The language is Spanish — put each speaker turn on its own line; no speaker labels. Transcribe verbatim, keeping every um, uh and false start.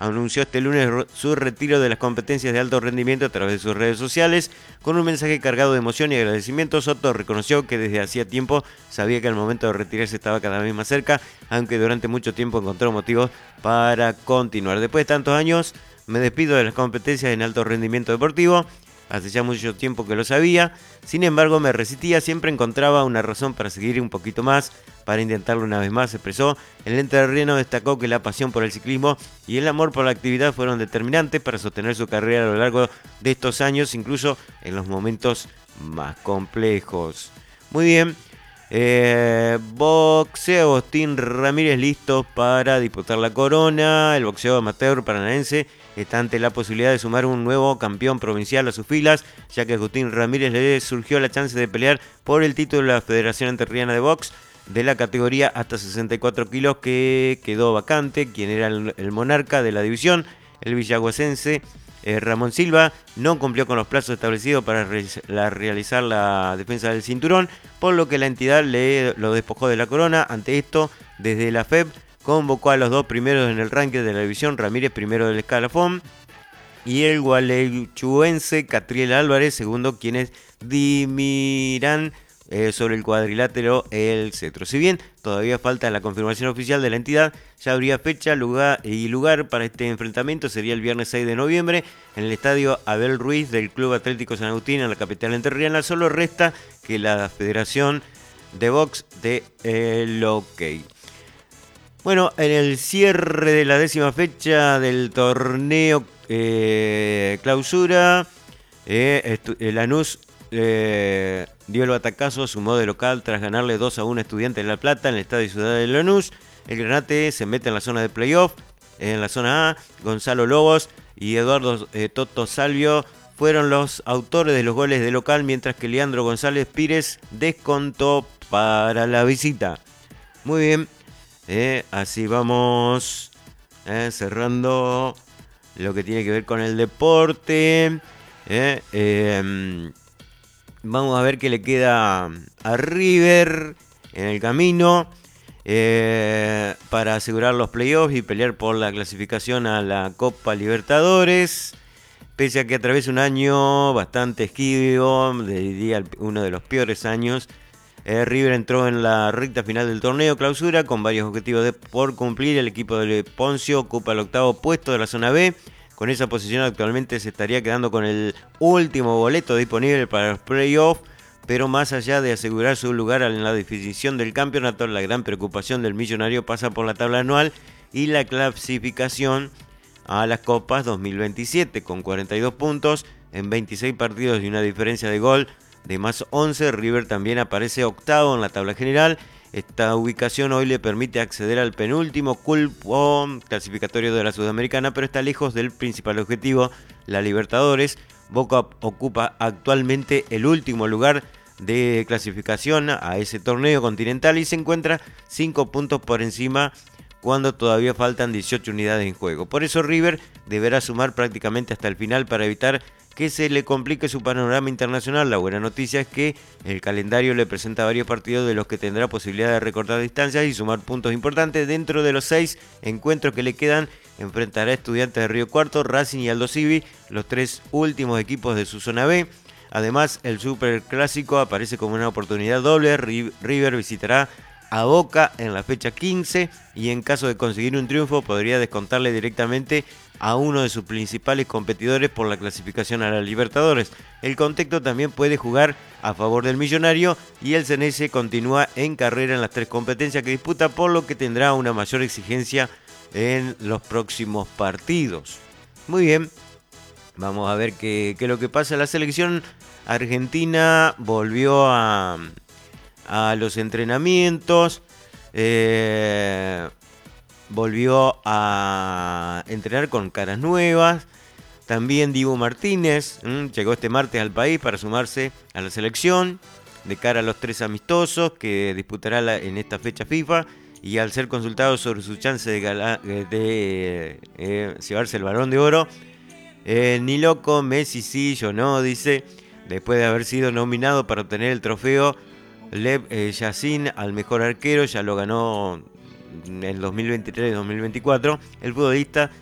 anunció este lunes su retiro de las competencias de alto rendimiento a través de sus redes sociales. Con un mensaje cargado de emoción y agradecimiento, Soto reconoció que desde hacía tiempo sabía que el momento de retirarse estaba cada vez más cerca, aunque durante mucho tiempo encontró motivos para continuar. Después de tantos años, me despido de las competencias en alto rendimiento deportivo. Hace ya mucho tiempo que lo sabía, sin embargo me resistía, siempre encontraba una razón para seguir un poquito más, para intentarlo una vez más, expresó. El entrerriano destacó que la pasión por el ciclismo y el amor por la actividad fueron determinantes para sostener su carrera a lo largo de estos años, incluso en los momentos más complejos. Muy bien, eh, boxeo, Agustín Ramírez listo para disputar la corona. El boxeo amateur paranaense está ante la posibilidad de sumar un nuevo campeón provincial a sus filas, ya que a Agustín Ramírez le surgió la chance de pelear por el título de la Federación Entrerriana de Box de la categoría hasta sesenta y cuatro kilos, que quedó vacante. Quien era el, el monarca de la división, el villaguasense eh, Ramón Silva, no cumplió con los plazos establecidos para re la, realizar la defensa del cinturón, por lo que la entidad le lo despojó de la corona. Ante esto, desde la F E B convocó a los dos primeros en el ranking de la división, Ramírez primero del escalafón y el gualechuense Catriel Álvarez segundo, quienes dirimirán eh, sobre el cuadrilátero el cetro. Si bien todavía falta la confirmación oficial de la entidad, ya habría fecha lugar y lugar para este enfrentamiento. Sería el viernes seis de noviembre en el estadio Abel Ruiz del Club Atlético San Agustín, en la capital entrerriana. Solo resta que la Federación de Box dé el ok. Bueno, en el cierre de la décima fecha del torneo eh, clausura, eh, el Lanús eh, dio el batacazo, sumó de local tras ganarle dos a uno a Estudiantes de La Plata en el estadio Ciudad de Lanús. El Granate se mete en la zona de playoff, en la zona A. Gonzalo Lobos y Eduardo eh, Toto Salvio fueron los autores de los goles de local, mientras que Leandro González Pires descontó para la visita. Muy bien. Eh, así vamos eh, cerrando lo que tiene que ver con el deporte. Eh, eh, vamos a ver qué le queda a River en el camino eh, para asegurar los playoffs y pelear por la clasificación a la Copa Libertadores. Pese a que atraviesa un año bastante esquivo, diría uno de los peores años, Eh, River entró en la recta final del torneo clausura con varios objetivos de, por cumplir. El equipo de Poncio ocupa el octavo puesto de la zona B. Con esa posición actualmente se estaría quedando con el último boleto disponible para los playoffs, pero más allá de asegurar su lugar en la definición del campeonato, la gran preocupación del millonario pasa por la tabla anual y la clasificación a las Copas dos mil veintisiete. Con cuarenta y dos puntos en veintiséis partidos y una diferencia de gol de más once, River también aparece octavo en la tabla general. Esta ubicación hoy le permite acceder al penúltimo cupo clasificatorio de la Sudamericana, pero está lejos del principal objetivo, la Libertadores. Boca ocupa actualmente el último lugar de clasificación a ese torneo continental y se encuentra cinco puntos por encima cuando todavía faltan dieciocho unidades en juego. Por eso River deberá sumar prácticamente hasta el final para evitar que se le complique su panorama internacional. La buena noticia es que el calendario le presenta varios partidos de los que tendrá posibilidad de recortar distancias y sumar puntos importantes. Dentro de los seis encuentros que le quedan, enfrentará a Estudiantes de Río Cuarto, Racing y Aldo Civi, los tres últimos equipos de su zona B. Además, el Superclásico aparece como una oportunidad doble. River visitará a Boca en la fecha quince y en caso de conseguir un triunfo podría descontarle directamente a uno de sus principales competidores por la clasificación a la Libertadores. El contexto también puede jugar a favor del millonario y el Ceneice continúa en carrera en las tres competencias que disputa, por lo que tendrá una mayor exigencia en los próximos partidos. Muy bien, vamos a ver qué, qué es lo que pasa. La selección argentina volvió a, a los entrenamientos. Eh, volvió a entrenar con caras nuevas. También Dibu Martínez ¿m? llegó este martes al país para sumarse a la selección de cara a los tres amistosos que disputará la, en esta fecha FIFA. Y al ser consultado sobre su chance de, gala, de eh, eh, llevarse el Balón de Oro, eh, ni loco, Messi sí, yo no, dice. Después de haber sido nominado para obtener el trofeo Lev eh, Yassin al mejor arquero, ya lo ganó en dos mil veintitrés y dos mil veinticuatro. El futbolista